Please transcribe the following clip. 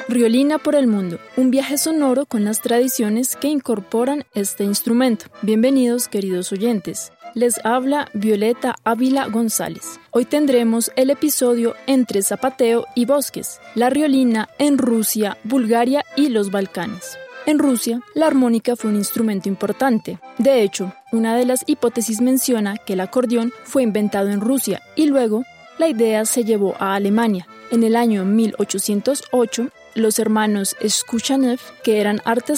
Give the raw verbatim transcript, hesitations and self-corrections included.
Riolina por el mundo, un viaje sonoro con las tradiciones que incorporan este instrumento. Bienvenidos, queridos oyentes. Les habla Violeta Ávila González. Hoy tendremos el episodio Entre zapateo y bosques, la riolina en Rusia, Bulgaria y los Balcanes. En Rusia, la armónica fue un instrumento importante. De hecho, una de las hipótesis menciona que el acordeón fue inventado en Rusia y luego la idea se llevó a Alemania. En el año mil ochocientos ocho, los hermanos Shkuchanev, que eran artesanos